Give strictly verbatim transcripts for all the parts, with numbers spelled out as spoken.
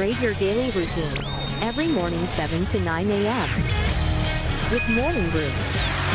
upgrade your daily routine. Every morning seven to nine a.m. with Morning Groove.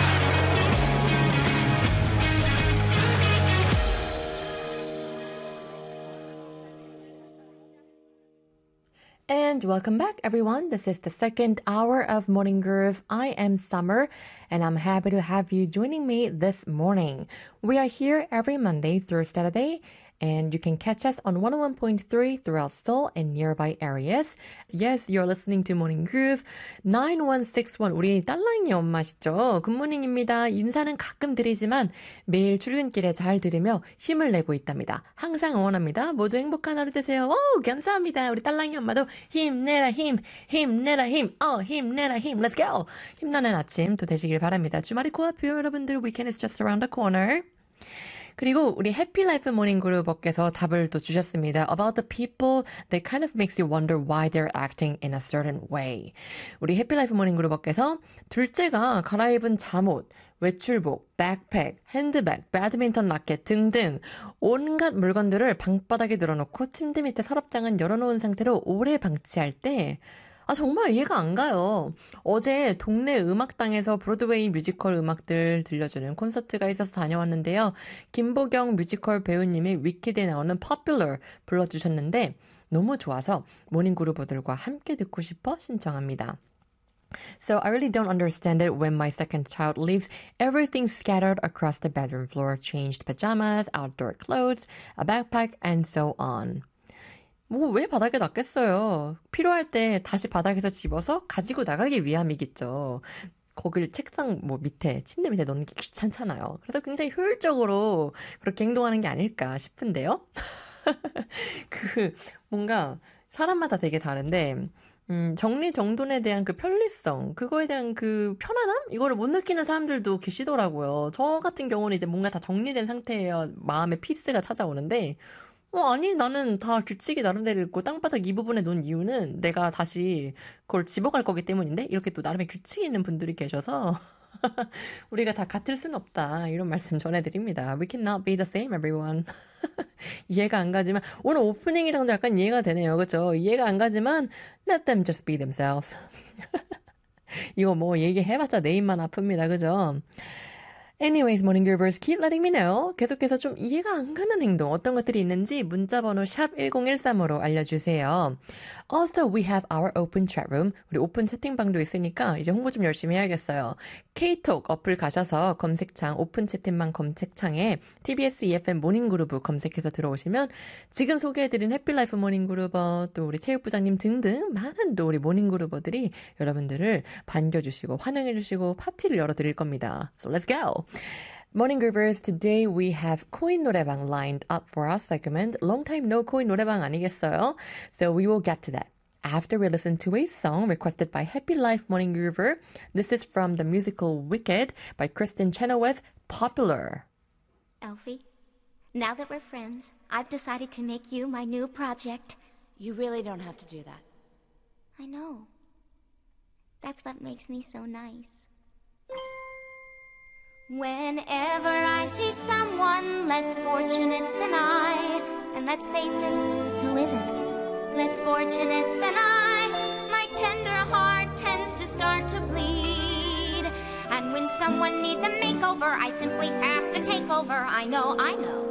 And welcome back, everyone. This is the second hour of Morning Groove. I am Summer, and I'm happy to have you joining me this morning. We are here every Monday through Saturday, and you can catch us on one oh one point three throughout Seoul and nearby areas. Yes, you're listening to Morning Groove. nine one six one, 우리 딸랑이 엄마시죠? 굿모닝입니다. 인사는 가끔 드리지만 매일 출근길에 잘 들으며 힘을 내고 있답니다. 항상 응원합니다. 모두 행복한 하루 되세요. 오, 감사합니다. 우리 딸랑이 엄마도 힘내라 힘, 힘내라 힘, 어, 힘내라 힘, let's go! 힘나는 아침 또 되시길 바랍니다. 주말이 코앞이요, 여러분들. Weekend is just around the corner. 그리고 우리 해피라이프 모닝 그룹께서 답을 또 주셨습니다. About the people that kind of makes you wonder why they're acting in a certain way. 우리 해피라이프 모닝 그룹께서 둘째가 갈아입은 잠옷, 외출복, 백팩, 핸드백, 배드민턴 라켓 등등 온갖 물건들을 방바닥에 늘어놓고 침대 밑에 서랍장은 열어놓은 상태로 오래 방치할 때 아, 정말 이해가 안 가요. 어제 동네 음악당에서 브로드웨이 뮤지컬 음악들 들려주는 콘서트가 있어서 다녀왔는데요. 김보경 뮤지컬 배우님이 위키드에 나오는 Popular 불러주셨는데 너무 좋아서 모닝그루버들과 함께 듣고 싶어 신청합니다. So I really don't understand it when my second child leaves everything scattered across the bedroom floor, changed pajamas, outdoor clothes, a backpack, and so on. 뭐 왜 바닥에 놨겠어요. 필요할 때 다시 바닥에서 집어서 가지고 나가기 위함이겠죠. 거길 책상 뭐 밑에 침대 밑에 넣는 게 귀찮잖아요. 그래서 굉장히 효율적으로 그렇게 행동하는 게 아닐까 싶은데요. 그 뭔가 사람마다 되게 다른데 음, 정리정돈에 대한 그 편리성, 그거에 대한 그 편안함? 이거를 못 느끼는 사람들도 계시더라고요. 저 같은 경우는 이제 뭔가 다 정리된 상태에야 마음의 피스가 찾아오는데 어, 아니, 나는 다 규칙이 나름대로 있고, 땅바닥 이 부분에 놓은 이유는 내가 다시 그걸 집어갈 거기 때문인데, 이렇게 또 나름의 규칙이 있는 분들이 계셔서, 우리가 다 같을 순 없다. 이런 말씀 전해드립니다. We cannot be the same, everyone. 이해가 안 가지만, 오늘 오프닝이랑도 약간 이해가 되네요. 그쵸? 이해가 안 가지만, let them just be themselves. 이거 뭐 얘기해봤자 내 입만 아픕니다. 그죠? Anyways, Morning Groovers, keep letting me know. 계속해서 좀 이해가 안 가는 행동, 어떤 것들이 있는지 문자번호 샵 일공일삼으로 알려주세요. Also, we have our open chat room. 우리 오픈 채팅방도 있으니까 이제 홍보 좀 열심히 해야겠어요. K톡 어플 가셔서 검색창, 오픈 채팅방 검색창에 티비에스 이에프엠 모닝그루브 검색해서 들어오시면 지금 소개해드린 해피라이프 모닝그루버, 또 우리 체육부장님 등등 많은 또 우리 모닝그루버들이 여러분들을 반겨주시고 환영해주시고 파티를 열어드릴 겁니다. So let's go! Morning Groovers, today we have 코인 노래방 lined up for our segment. Long time no 코인 노래방 아니겠어요? So we will get to that after we listen to a song requested by Happy Life Morning Groover. This is from the musical Wicked by Kristen Chenoweth, Popular. Elfie, now that we're friends, I've decided to make you my new project. You really don't have to do that. I know. That's what makes me so nice. Whenever I see someone less fortunate than I, and let's face it, who isn't? Less fortunate than I, my tender heart tends to start to bleed. And when someone needs a makeover, I simply have to take over. I know, I know.